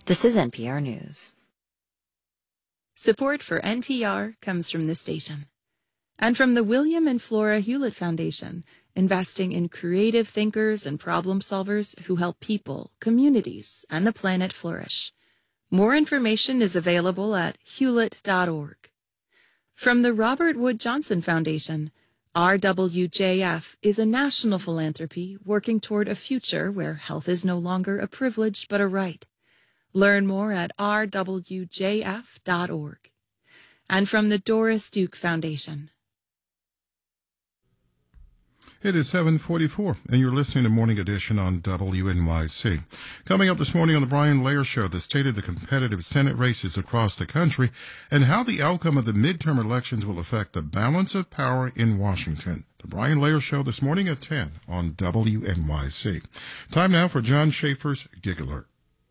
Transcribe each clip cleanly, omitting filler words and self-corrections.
This is NPR News. Support for NPR comes from this station and from the William and Flora Hewlett Foundation, investing in creative thinkers and problem solvers who help people, communities, and the planet flourish. More information is available at hewlett.org. From the Robert Wood Johnson Foundation, RWJF is a national philanthropy working toward a future where health is no longer a privilege but a right. Learn more at rwjf.org. And from the Doris Duke Foundation. It is 7:44, and you're listening to Morning Edition on WNYC. Coming up this morning on the Brian Lehrer Show, the state of the competitive Senate races across the country and how the outcome of the midterm elections will affect the balance of power in Washington. The Brian Lehrer Show this morning at 10 on WNYC. Time now for John Schaefer's Gig Alert.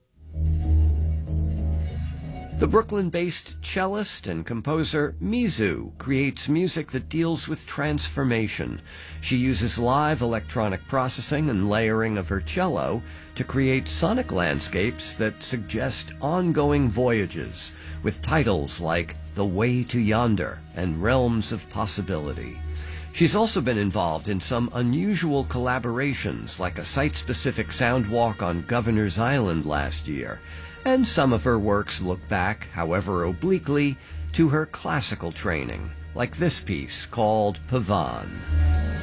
The Brooklyn-based cellist and composer Mizu creates music that deals with transformation. She uses live electronic processing and layering of her cello to create sonic landscapes that suggest ongoing voyages, with titles like The Way to Yonder and Realms of Possibility. She's also been involved in some unusual collaborations, like a site-specific sound walk on Governor's Island last year. And some of her works look back, however obliquely, to her classical training, like this piece called Pavan.